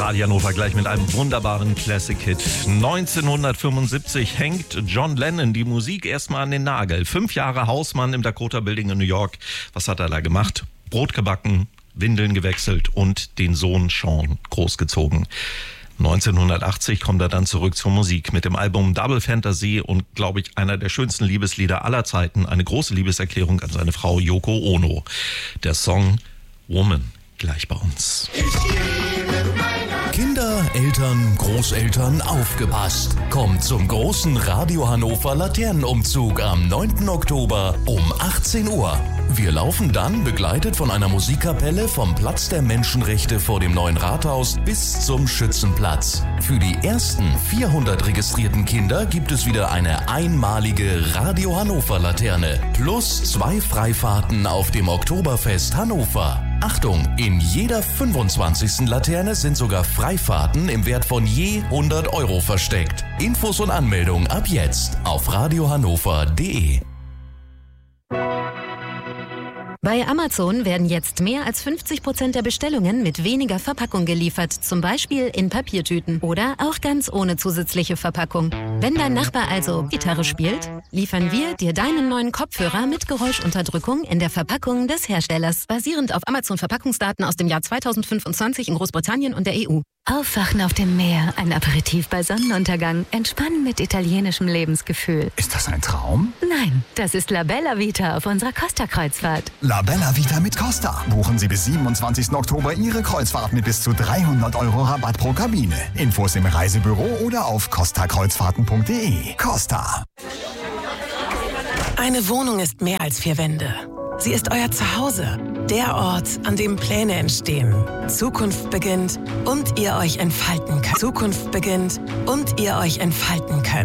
Radio Hannover gleich mit einem wunderbaren Classic-Hit. 1975 hängt John Lennon die Musik erstmal an den Nagel. 5 Jahre Hausmann im Dakota Building in New York. Was hat er da gemacht? Brot gebacken, Windeln gewechselt und den Sohn Sean großgezogen. 1980 kommt er dann zurück zur Musik mit dem Album Double Fantasy und, glaube ich, einer der schönsten Liebeslieder aller Zeiten. Eine große Liebeserklärung an seine Frau Yoko Ono. Der Song Woman, gleich bei uns. Kinder, Eltern, Großeltern, aufgepasst! Kommt zum großen Radio Hannover Laternenumzug am 9. Oktober um 18 Uhr. Wir laufen dann, begleitet von einer Musikkapelle, vom Platz der Menschenrechte vor dem neuen Rathaus bis zum Schützenplatz. Für die ersten 400 registrierten Kinder gibt es wieder eine einmalige Radio Hannover Laterne plus 2 Freifahrten auf dem Oktoberfest Hannover. Achtung, in jeder 25. Laterne sind sogar Freifahrten im Wert von je 100 € versteckt. Infos und Anmeldung ab jetzt auf radiohannover.de. Bei Amazon werden jetzt mehr als 50% der Bestellungen mit weniger Verpackung geliefert, zum Beispiel in Papiertüten oder auch ganz ohne zusätzliche Verpackung. Wenn dein Nachbar also Gitarre spielt, liefern wir dir deinen neuen Kopfhörer mit Geräuschunterdrückung in der Verpackung des Herstellers, basierend auf Amazon-Verpackungsdaten aus dem Jahr 2025 in Großbritannien und der EU. Aufwachen auf dem Meer, ein Aperitif bei Sonnenuntergang, entspannen mit italienischem Lebensgefühl. Ist das ein Traum? Nein, das ist La Bella Vita auf unserer Costa-Kreuzfahrt. La Bella Vita mit Costa. Buchen Sie bis 27. Oktober Ihre Kreuzfahrt mit bis zu 300 € Rabatt pro Kabine. Infos im Reisebüro oder auf costakreuzfahrten.de. Costa. Eine Wohnung ist mehr als 4 Wände. Sie ist euer Zuhause. Der Ort, an dem Pläne entstehen. Zukunft beginnt und ihr euch entfalten könnt.